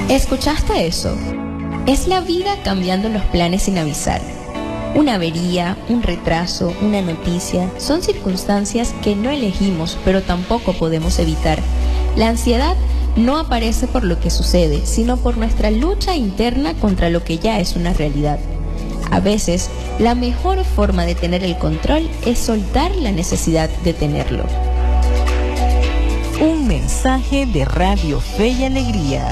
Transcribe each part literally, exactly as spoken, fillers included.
¿Escuchaste eso? Es la vida cambiando los planes sin avisar. Una avería, un retraso, una noticia, son circunstancias que no elegimos, pero tampoco podemos evitar. La ansiedad no aparece por lo que sucede, sino por nuestra lucha interna contra lo que ya es una realidad. A veces, la mejor forma de tener el control es soltar la necesidad de tenerlo. Un mensaje de Radio Fe y Alegría.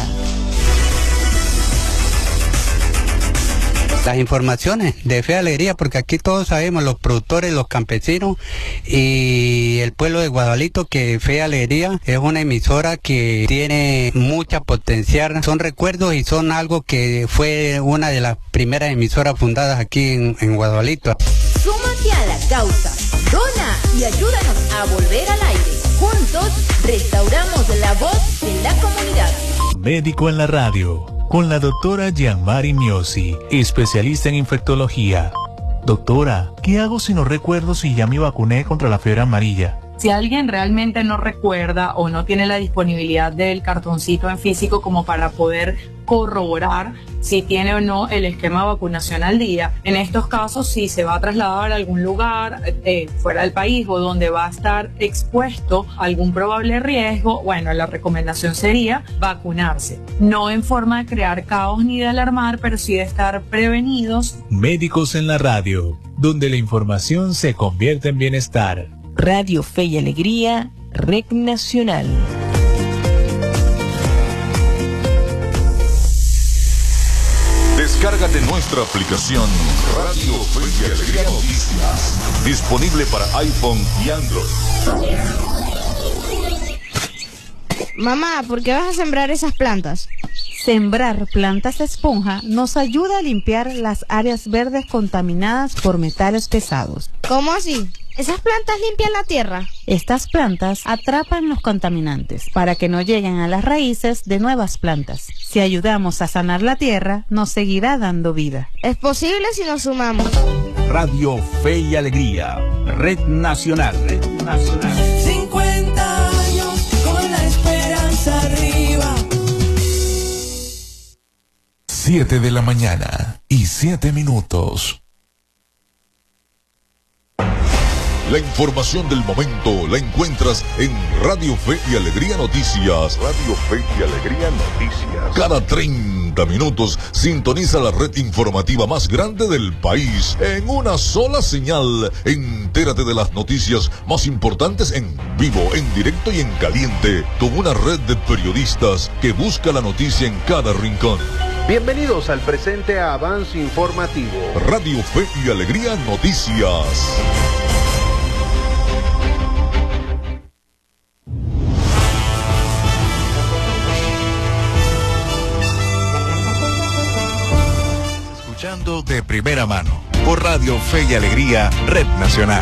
Las informaciones de Fe y Alegría, porque aquí todos sabemos, los productores, los campesinos y el pueblo de Guadalito, que Fe y Alegría es una emisora que tiene mucha potencial. Son recuerdos y son algo que fue una de las primeras emisoras fundadas aquí en, en Guadalito. Súmate a la causa, dona y ayúdanos a volver al aire. Juntos restauramos la voz de la comunidad. Médico en la radio, con la doctora Gianmari Miosi, especialista en infectología. Doctora, ¿qué hago si no recuerdo si ya me vacuné contra la fiebre amarilla? Si alguien realmente no recuerda o no tiene la disponibilidad del cartoncito en físico como para poder corroborar si tiene o no el esquema de vacunación al día, en estos casos, si se va a trasladar a algún lugar eh, fuera del país o donde va a estar expuesto a algún probable riesgo, bueno, la recomendación sería vacunarse. No en forma de crear caos ni de alarmar, pero sí de estar prevenidos. Médicos en la radio, donde la información se convierte en bienestar. Radio Fe y Alegría, Red Nacional. Descárgate nuestra aplicación Radio Fe y Alegría Noticias, disponible para iPhone y Android. Mamá, ¿por qué vas a sembrar esas plantas? Sembrar plantas esponja nos ayuda a limpiar las áreas verdes contaminadas por metales pesados. ¿Cómo así? ¿Esas plantas limpian la tierra? Estas plantas atrapan los contaminantes para que no lleguen a las raíces de nuevas plantas. Si ayudamos a sanar la tierra, nos seguirá dando vida. ¿Es posible si nos sumamos? Radio Fe y Alegría, Red Nacional. Red Nacional. cincuenta años con la esperanza arriba. siete de la mañana y siete minutos. La información del momento la encuentras en Radio Fe y Alegría Noticias. Radio Fe y Alegría Noticias. Cada treinta minutos sintoniza la red informativa más grande del país en una sola señal. Entérate de las noticias más importantes en vivo, en directo y en caliente, con una red de periodistas que busca la noticia en cada rincón. Bienvenidos al presente avance informativo. Radio Fe y Alegría Noticias. Escuchando de primera mano por Radio Fe y Alegría, Red Nacional.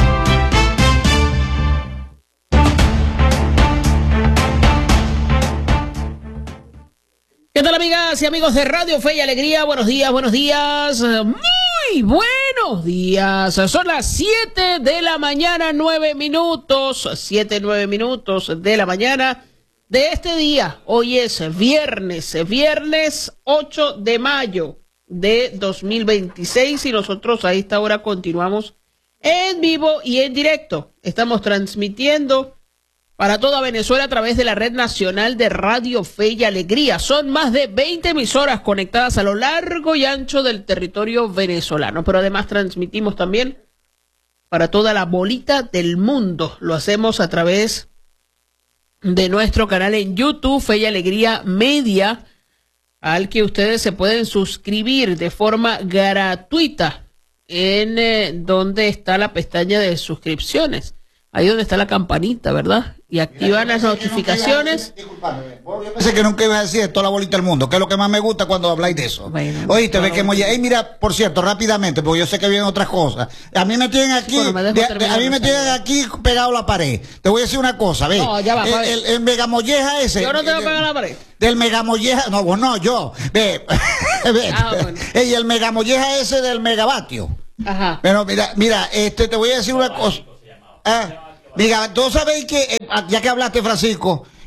¿Qué tal, amigas y amigos de Radio Fe y Alegría? Buenos días, buenos días, muy buenos días. Son las siete de la mañana, nueve minutos, siete, nueve minutos de la mañana de este día. Hoy es viernes, viernes ocho de mayo de dos mil veintiséis y nosotros a esta hora continuamos en vivo y en directo. Estamos transmitiendo para toda Venezuela a través de la red nacional de Radio Fe y Alegría. Son más de veinte emisoras conectadas a lo largo y ancho del territorio venezolano, pero además transmitimos también para toda la bolita del mundo. Lo hacemos a través de nuestro canal en YouTube, Fe y Alegría Media, al que ustedes se pueden suscribir de forma gratuita en eh, donde está la pestaña de suscripciones. Ahí donde está la campanita, ¿verdad? Y activan las notificaciones. Yo pensé que nunca iba a decir toda la bolita del mundo, que es lo que más me gusta cuando habláis de eso. Bueno, oíste, ve que Moya. Ey, mira, por cierto, rápidamente, porque yo sé que vienen otras cosas. A mí me tienen aquí, bueno, me de, de, a mí me tienen aquí pegado a la pared. Te voy a decir una cosa, ve. No, ya va, el, el, el megamolleja ese. Yo no te voy a el, pegar a la pared. Del megamolleja, no, vos no, yo. Ve, ve. Ah, bueno. Ey, el megamolleja ese del megavatio. Ajá. Pero mira, mira, este, te voy a decir una cosa. Ah, mira, tú sabéis que, ya que hablaste, Francisco,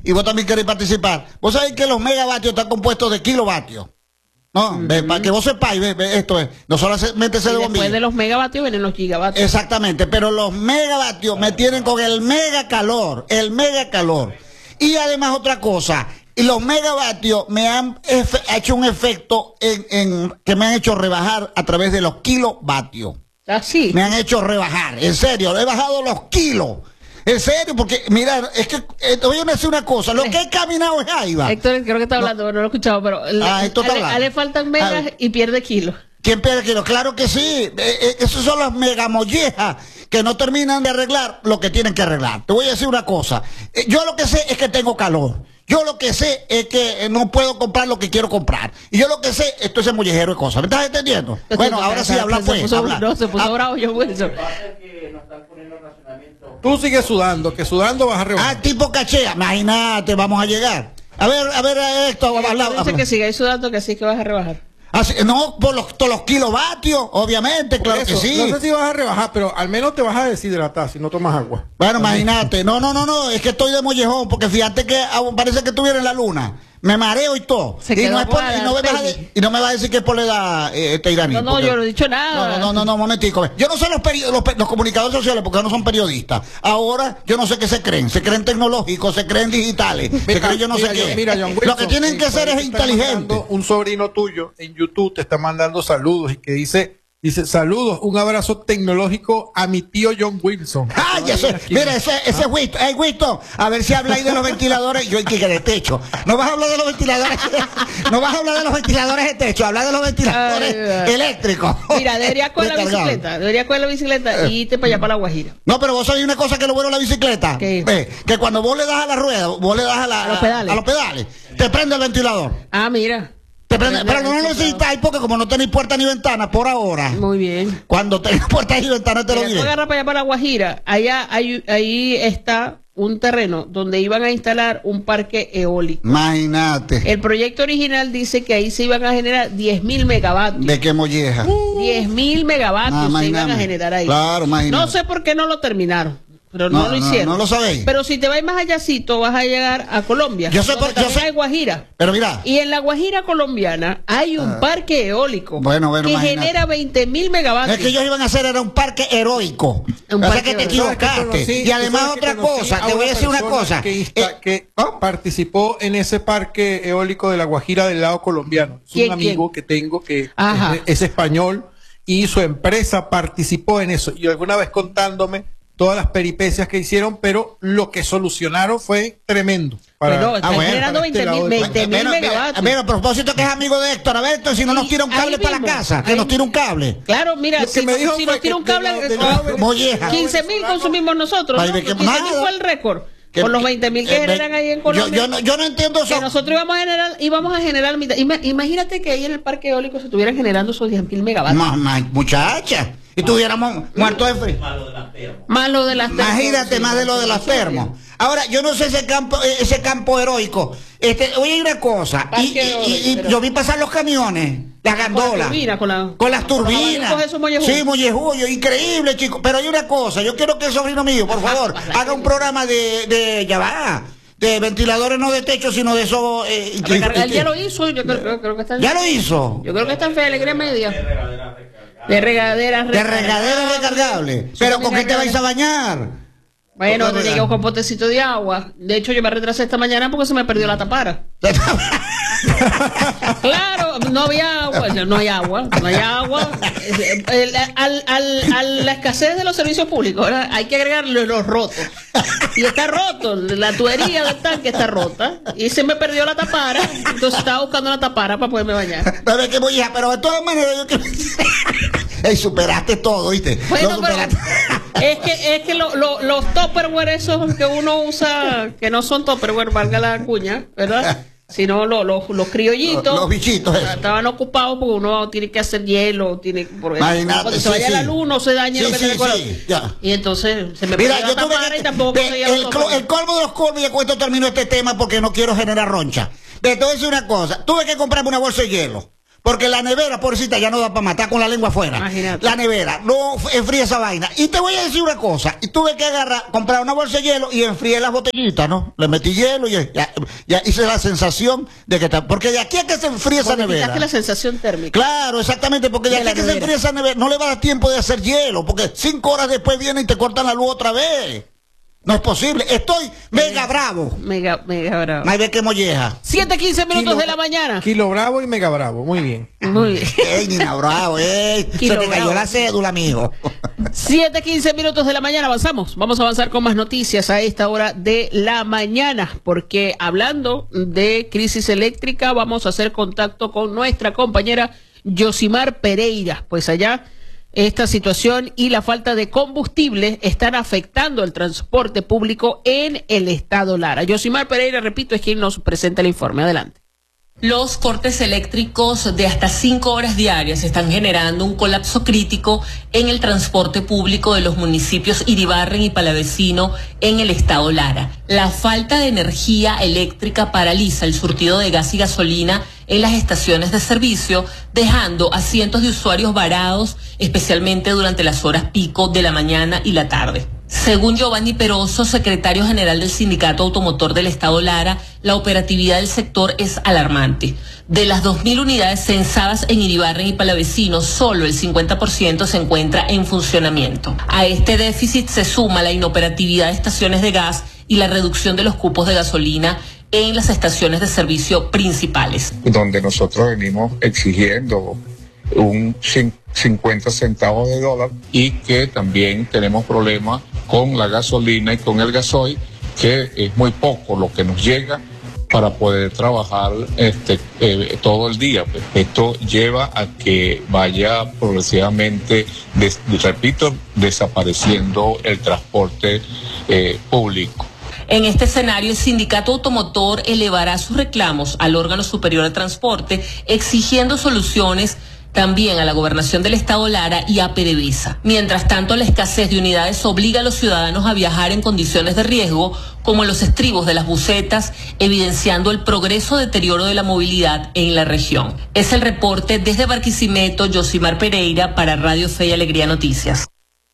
y vos también querés participar. Vos sabés que los megavatios están compuestos de kilovatios. No, uh-huh. ve, para que vos sepáis, ve, ve, esto es, no solamente se de bombilla. Después de los megavatios vienen los gigavatios. Exactamente, pero los megavatios me tienen con el mega calor, el mega calor. Y además otra cosa, los megavatios me han efe, hecho un efecto en, en que me han hecho rebajar a través de los kilovatios. Así. Me han hecho rebajar, en serio, he bajado los kilos. En serio, porque, mira, es que, eh, voy a decir una cosa, lo que he caminado es Jaiba. Héctor, creo que está hablando, no, pero no lo he escuchado, pero ah, le, esto está a, le, a le faltan megas y pierde kilos. ¿Quién pierde kilos? Claro que sí, eh, eh, esos son las megamollejas que no terminan de arreglar lo que tienen que arreglar. Te voy a decir una cosa, eh, yo lo que sé es que tengo calor. Yo lo que sé es que no puedo comprar lo que quiero comprar. Y yo lo que sé, esto es el mollejero de cosas. ¿Me estás entendiendo? No, bueno, sí, ahora se, sí, habla se pues. Puso, habla. No, se puso ah. bravo yo, Wilson. Tú sigues sudando, que sudando vas a rebajar. Ah, tipo cachea. Imagínate, vamos a llegar. A ver, a ver esto. Vamos a hablar. Dice que sigáis sudando, que sí que vas a rebajar. Así, no, por los, todos los kilovatios, obviamente, por claro eso, que sí. No sé si vas a rebajar, pero al menos te vas a deshidratar si no tomas agua. Bueno, imagínate. No, no, no, no, es que estoy de mollejón, porque fíjate que parece que estuviera en la luna. Me mareo y todo. Se y, no es por, y, no me vas a de, y no me va a decir que es por la edad, eh, Teirani. No, no, porque, yo no he dicho nada. No, no, no, no, momentico. Yo no sé los, los, los comunicadores sociales porque no son periodistas. Ahora, yo no sé qué se creen. Se creen tecnológicos, se creen digitales. Mira, se creen yo no mira, sé John, qué. Mira, John Wilson, lo que tienen que ser es inteligentes. Un sobrino tuyo en YouTube te está mandando saludos y que dice... Dice, saludos, un abrazo tecnológico a mi tío John Wilson. ¡Ay, ese! Mira, ese, ese es Wisto. ¡Ey, Wisto! A ver si habláis de los ventiladores. Yo, que de techo. No vas a hablar de los ventiladores. No vas a hablar de los ventiladores de techo. Habla de los ventiladores ay, eléctricos. Mira, debería coger la bicicleta. Debería coger la bicicleta y irte para allá, para La Guajira. No, pero vos sabés una cosa que es lo bueno de la bicicleta. ¿Qué? Eh, que cuando vos le das a la rueda, vos le das a, la, a los pedales. A los pedales. Te prende el ventilador. Ah, mira. Te prende, pero no lo necesitáis porque como no tenéis puerta ni ventana por ahora. Muy bien. Cuando tengas puertas y ventanas te mira, lo diré. Tú agarras para allá para La Guajira. Allá hay, ahí está un terreno donde iban a instalar un parque eólico. Imagínate. El proyecto original dice que ahí se iban a generar diez mil megavatios. ¿De qué molleja? diez mil megavatios ah, se iban a generar ahí. Claro, imagínate. No sé por qué no lo terminaron. Pero no, no lo hicieron. No, no lo sabéis. Pero si te vas más allácito, vas a llegar a Colombia. Yo sé por yo sé. Hay Guajira. Pero mira. Y en la Guajira colombiana hay un uh, parque eólico. Bueno, bueno, que imagínate. genera veinte mil megavatios. Es que ellos iban a hacer era un parque heroico. Un o parque sea que te equivocaste. Sí, y además otra cosa, te voy a decir una cosa. Que, insta, eh, que ¿oh? participó en ese parque eólico de la Guajira del lado colombiano. Es un amigo ¿quién? que tengo que es, es español y su empresa participó en eso. Y alguna vez contándome todas las peripecias que hicieron, pero lo que solucionaron fue tremendo. Para, pero está ah, bueno, generando veinte mil este megavatios. Mira, a propósito que es amigo de Héctor, a ver, Héctor, si no nos tira un cable para la casa, que nos tira un cable. Claro, mira, si, me dijo si nos tira un cable, quince mil consumimos nosotros, ¿no? quince mil fue el récord. Con los veinte mil que eh, generan ahí en Colombia. Yo, yo, no, yo no entiendo eso. Que nosotros íbamos a generar, íbamos a generar mitad. Imagínate que ahí en el parque eólico se estuvieran generando esos diez mil megavatios. Ma, ma, muchacha. Y tuviéramos muertos de frío. Más lo de las termos. Más lo de las termos. Imagínate, sí, más de lo de las termos. Ahora, yo no sé ese campo, ese campo heroico. Este, oye, una cosa. Y, y, y, y yo vi pasar los camiones, las gandolas. Con, la turbina, con, la, con las turbinas. Con sí, mollejullo, increíble, chicos. Pero hay una cosa, yo quiero que el sobrino mío, por favor, haga un programa de, de, ya va, de ventiladores no de techo, sino de eso. Eh, que, él ya lo hizo, yo creo, creo, creo que está en, ¿ya lo hizo? Yo creo que está en Fe Alegría Media. De regaderas recargables. De regaderas recargables. Pero ¿con qué te vais a bañar? Bueno, tenía que buscar un potecito de agua. De hecho, yo me retrasé esta mañana porque se me perdió la tapara. Claro, no había agua. No hay agua. No hay agua. El, al, al, a la escasez de los servicios públicos, ¿verdad? Hay que agregarle los rotos. Y está roto. La tubería del tanque está rota. Y se me perdió la tapara. Entonces estaba buscando una tapara para poderme bañar. Pero, que voy a, pero de todas maneras, yo que. Ey, superaste todo, ¿viste? Bueno, pero es que, es que lo, lo, los tupperware esos que uno usa, que no son tupperware, valga la cuña, ¿verdad? Sino lo, lo, los criollitos. Los, los bichitos esos. Estaban ocupados porque uno tiene que hacer hielo, tiene porque imagínate, cuando sí, se vaya sí. la luz no se daña sí, lo que sí, se sí, ya. Y entonces se me Mira, perdió yo la tapara que, y tampoco de, conseguía el, el, el colmo de los colmos, y con esto termino este tema porque no quiero generar roncha. Pero te voy a decir una cosa, tuve que comprarme una bolsa de hielo. Porque la nevera, pobrecita, ya no da para matar con la lengua afuera. Imagínate. La nevera, no enfríe esa vaina. Y te voy a decir una cosa, y tuve que agarrar, comprar una bolsa de hielo y enfrié las botellitas, ¿no? Le metí hielo y ya, ya hice la sensación de que está, porque de aquí a que se enfríe esa nevera. la sensación térmica. Claro, exactamente, porque de, de aquí a que nevera. se enfríe esa nevera, no le va a dar tiempo de hacer hielo, porque cinco horas después vienen y te cortan la luz otra vez. No es posible. Estoy mega bravo. Mega, mega bravo. Más ve que molleja. siete quince minutos Kilo, de la mañana. Kilo bravo y mega bravo. Muy bien. Muy bien. Ey, Nina Bravo, ey. Se te cayó la cédula, mijo. siete quince minutos de la mañana. Avanzamos. Vamos a avanzar con más noticias a esta hora de la mañana. Porque hablando de crisis eléctrica, vamos a hacer contacto con nuestra compañera Yosimar Pereira. Pues allá, esta situación y la falta de combustible están afectando el transporte público en el estado Lara. Yosimar Pereira, repito, es quien nos presenta el informe. Adelante. Los cortes eléctricos de hasta cinco horas diarias están generando un colapso crítico en el transporte público de los municipios Iribarren y Palavecino en el estado Lara. La falta de energía eléctrica paraliza el surtido de gas y gasolina en las estaciones de servicio, dejando a cientos de usuarios varados, especialmente durante las horas pico de la mañana y la tarde. Según Giovanni Peroso, secretario general del Sindicato Automotor del Estado Lara, la operatividad del sector es alarmante. De las dos mil unidades censadas en Iribarren y Palavecino, solo el cincuenta por ciento se encuentra en funcionamiento. A este déficit se suma la inoperatividad de estaciones de gas y la reducción de los cupos de gasolina en las estaciones de servicio principales. Donde nosotros venimos exigiendo un cincuenta centavos de dólar y que también tenemos problemas con la gasolina y con el gasoil, que es muy poco lo que nos llega para poder trabajar este eh, todo el día. Esto lleva a que vaya progresivamente, des, repito, desapareciendo el transporte eh, público. En este escenario, el Sindicato Automotor elevará sus reclamos al órgano superior de transporte, exigiendo soluciones también a la Gobernación del Estado Lara y a PDVSA. Mientras tanto, la escasez de unidades obliga a los ciudadanos a viajar en condiciones de riesgo, como en los estribos de las busetas, evidenciando el progreso deterioro de la movilidad en la región. Es el reporte desde Barquisimeto, Yosimar Pereira, para Radio Fe y Alegría Noticias.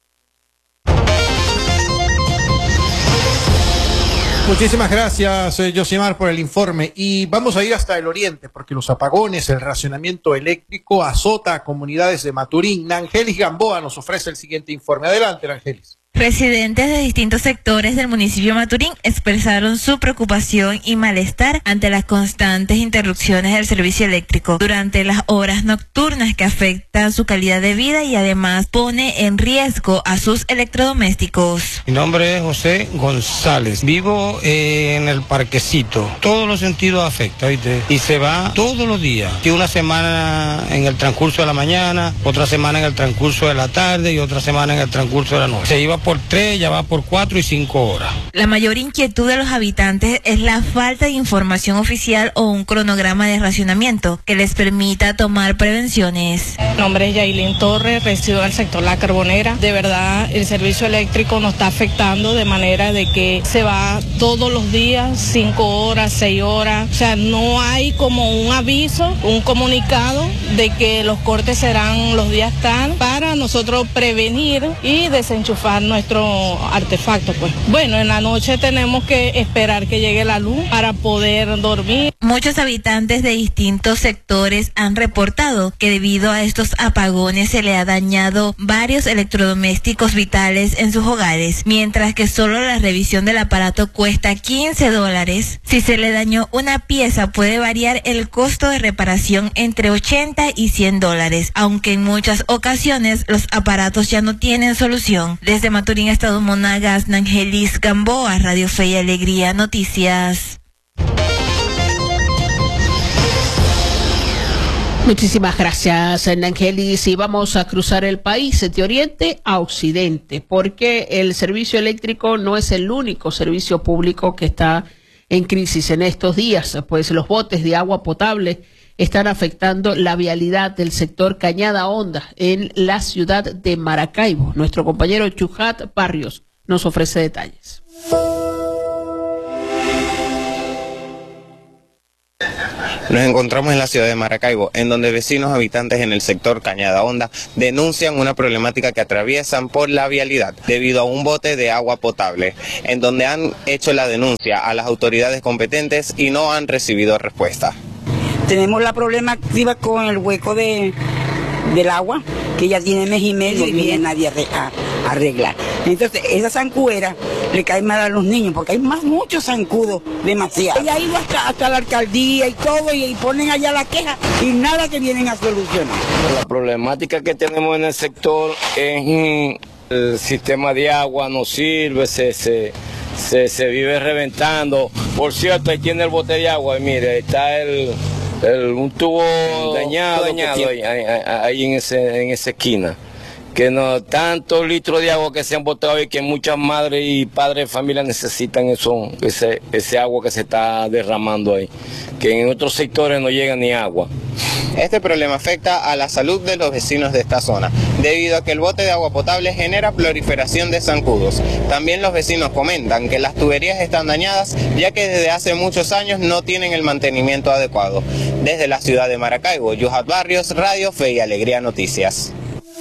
Muchísimas gracias, eh, Yosimar, por el informe. Y vamos a ir hasta el oriente, porque los apagones, el racionamiento eléctrico azota a comunidades de Maturín. Nangelis Gamboa nos ofrece el siguiente informe. Adelante, Nangelis. Residentes de distintos sectores del municipio de Maturín expresaron su preocupación y malestar ante las constantes interrupciones del servicio eléctrico durante las horas nocturnas que afectan su calidad de vida y además pone en riesgo a sus electrodomésticos. Mi nombre es José González, vivo eh, en el parquecito, todos los sentidos afecta, ¿viste? Y se va todos los días, y una semana en el transcurso de la mañana, otra semana en el transcurso de la tarde y otra semana en el transcurso de la noche. Se iba por tres, ya va por cuatro y cinco horas. La mayor inquietud de los habitantes es la falta de información oficial o un cronograma de racionamiento que les permita tomar prevenciones. Mi nombre es Yailin Torres, resido en el sector La Carbonera. De verdad, el servicio eléctrico nos está afectando de manera de que se va todos los días, cinco horas, seis horas. O sea, no hay como un aviso, un comunicado de que los cortes serán los días tal para nosotros prevenir y desenchufar nuestro artefacto, pues. Bueno, en la noche tenemos que esperar que llegue la luz para poder dormir. Muchos habitantes de distintos sectores han reportado que debido a estos apagones se le ha dañado varios electrodomésticos vitales en sus hogares, mientras que solo la revisión del aparato cuesta quince dólares. Si se le dañó una pieza, puede variar el costo de reparación entre ochenta y cien dólares, aunque en muchas ocasiones los aparatos ya no tienen solución. Desde Maturín, Estado Monagas, Nangelis Gamboa, Radio Fe y Alegría Noticias. Muchísimas gracias, Nangelis. Y vamos a cruzar el país de oriente a occidente, porque el servicio eléctrico no es el único servicio público que está en crisis en estos días, pues los botes de agua potable están afectando la vialidad del sector Cañada Honda en la ciudad de Maracaibo. Nuestro compañero Chujat Barrios nos ofrece detalles. Nos encontramos en la ciudad de Maracaibo, en donde vecinos habitantes en el sector Cañada Honda denuncian una problemática que atraviesan por la vialidad debido a un bote de agua potable, en donde han hecho la denuncia a las autoridades competentes y no han recibido respuesta. Tenemos la problemática con el hueco de, del agua, que ya tiene mes y medio y viene nadie a arreglar. Entonces, esa zancuera le cae mal a los niños, porque hay más muchos zancudos, demasiado. Y ha ido hasta, hasta la alcaldía y todo, y, y ponen allá la queja, y nada que vienen a solucionar. La problemática que tenemos en el sector es mm, el sistema de agua no sirve, se, se, se, se vive reventando. Por cierto, aquí en el bote de agua, mire, está el... El, un tubo dañado, dañado ahí, ahí, ahí en, ese, en esa esquina, que no tantos litros de agua que se han botado y que muchas madres y padres de familia necesitan eso, ese, ese agua que se está derramando ahí, que en otros sectores no llega ni agua. Este problema afecta a la salud de los vecinos de esta zona, debido a que el bote de agua potable genera proliferación de zancudos. También los vecinos comentan que las tuberías están dañadas, ya que desde hace muchos años no tienen el mantenimiento adecuado. Desde la ciudad de Maracaibo, Yuhat Barrios, Radio Fe y Alegría Noticias.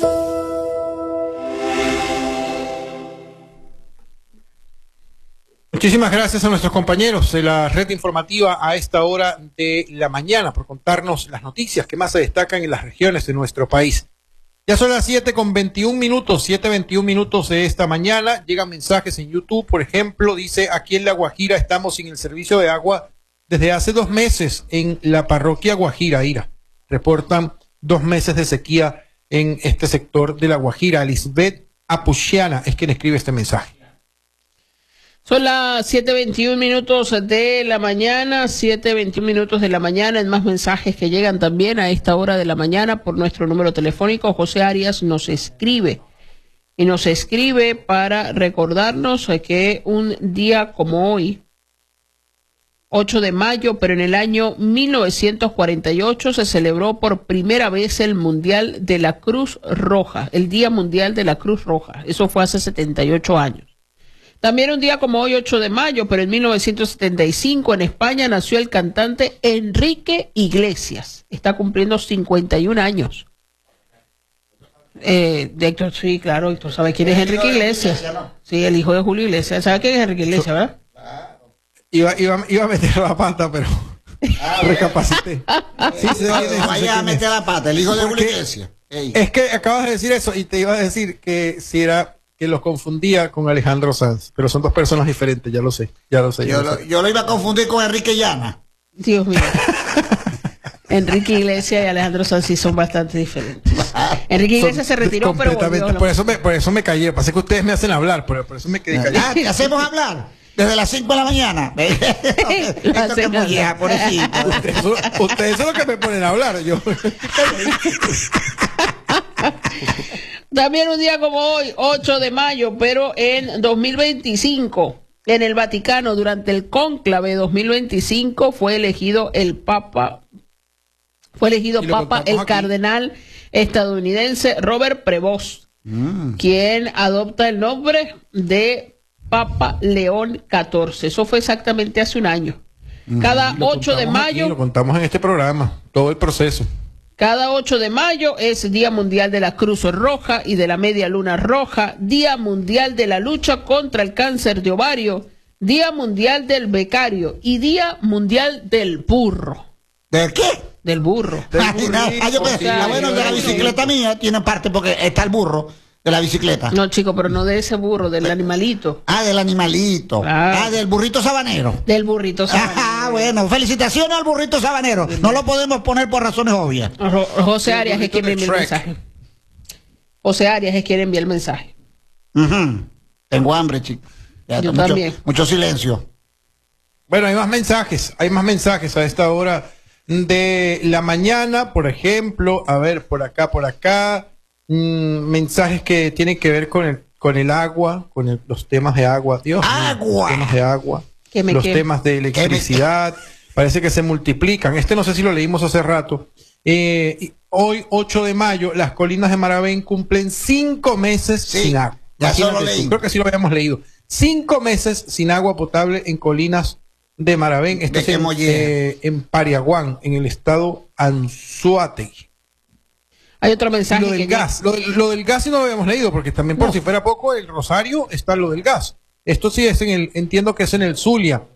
Muchísimas gracias a nuestros compañeros de la red informativa a esta hora de la mañana por contarnos las noticias que más se destacan en las regiones de nuestro país. Ya son las siete con veintiún minutos, siete veintiún minutos de esta mañana. Llegan mensajes en YouTube, por ejemplo, dice: aquí en La Guajira estamos sin el servicio de agua desde hace dos meses en la parroquia Guajira, Ira. Reportan dos meses de sequía en este sector de La Guajira. Lisbeth Apuchiana es quien escribe este mensaje. Son las siete veintiún minutos de la mañana, siete veintiún minutos de la mañana. En más mensajes que llegan también a esta hora de la mañana por nuestro número telefónico, José Arias nos escribe. Y nos escribe para recordarnos que un día como hoy, ocho de mayo, pero en el año mil novecientos cuarenta y ocho, se celebró por primera vez el Mundial de la Cruz Roja, el Día Mundial de la Cruz Roja. Eso fue hace setenta y ocho años. También un día como hoy, ocho de mayo, pero en mil novecientos setenta y cinco, en España nació el cantante Enrique Iglesias. Está cumpliendo cincuenta y un años. Eh, de Héctor, sí, claro, Héctor sabe quién es Enrique Iglesias. Sí, el hijo de Julio Iglesias. ¿Sabe quién es Enrique Iglesias, verdad? Iba, iba, iba a meter la pata, pero ah, recapacité. Sí, sí, no, no vaya a meter la pata, el hijo de Julio Iglesias. Ey. Es que acabas de decir eso y te iba a decir que si era... que los confundía con Alejandro Sanz, pero son dos personas diferentes, ya lo sé, ya lo sé. Ya yo, lo lo, sé. yo lo iba a confundir con Enrique Llana. Dios mío. Enrique Iglesias y Alejandro Sanz sí son bastante diferentes. Enrique Iglesias se retiró, pero volvió. Por eso me, por eso me callé, pasa que ustedes me hacen hablar, por, por eso me quedé callado. Ah, te hacemos hablar desde las cinco de la mañana. Esto que es muy vieja, pobrecito. Ustedes son, ustedes son los que me ponen a hablar, yo. También un día como hoy, ocho de mayo, pero en dos mil veinticinco, en el Vaticano, durante el cónclave dos mil veinticinco, fue elegido el Papa, fue elegido Papa el aquí. Cardenal estadounidense Robert Prevost, mm. quien adopta el nombre de Papa León catorce. Eso fue exactamente hace un año. Cada mm. ocho de mayo... Aquí, lo contamos en este programa, todo el proceso. Cada ocho de mayo es Día Mundial de la Cruz Roja y de la Media Luna Roja, Día Mundial de la Lucha contra el Cáncer de Ovario, Día Mundial del Becario y Día Mundial del Burro. ¿Del qué? Del burro. Del ah, ah, yo pensé, la bueno de la bicicleta mía tiene parte porque está el burro de la bicicleta. No, chico, pero no de ese burro, del animalito. Ah, del animalito. Ah, ah del burrito sabanero. Del burrito sabanero. Ah, bueno, felicitaciones al burrito sabanero. No lo podemos poner por razones obvias. Ro José Arias es quien envía el mensaje. José Arias es quien envía el mensaje. Uh-huh. Tengo hambre, chico. Ya, Yo mucho, también. Mucho silencio. Bueno, hay más mensajes, hay más mensajes a esta hora de la mañana, por ejemplo, a ver, por acá, por acá. Mensajes que tienen que ver con el con el agua, con el, los temas de agua, Dios agua, mío, los temas de agua, me, los que, temas de electricidad, parece que se multiplican. Este no sé si lo leímos hace rato. Eh, hoy, ocho de mayo, las colinas de Maravén cumplen cinco meses sí, sin agua. Ya solo leí. Creo que sí lo habíamos leído. Cinco meses sin agua potable en colinas de Maravén. Esto es en, eh, en Pariaguán, en el estado Anzoátegui. Hay otro mensaje. Y lo del que gas, lo, lo del gas sí no lo habíamos leído, porque también por no. si fuera poco, el Rosario está lo del gas. Esto sí es en el, entiendo que es en el Zulia.